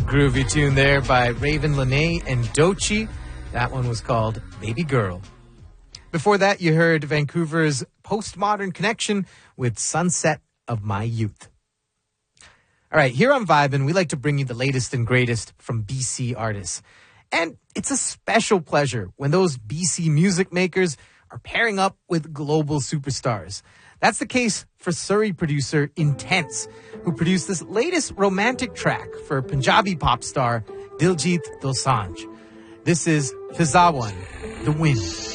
groovy tune there by Raven Lene and Doechii. That one was called Baby Girl. Before that, you heard Vancouver's Postmodern Connection with Sunset of My Youth. All right, here on Vibin', we like to bring you the latest and greatest from BC artists. And it's a special pleasure when those BC music makers are pairing up with global superstars. That's the case for Surrey producer Intense, who produced this latest romantic track for Punjabi pop star Diljit Dosanjh. This is Fizawan, The Wind.